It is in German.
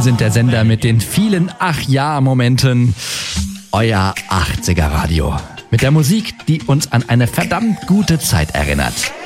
sind der Sender mit den vielen Ach-Ja-Momenten. Euer 80er Radio. Mit der Musik, die uns an eine verdammt gute Zeit erinnert.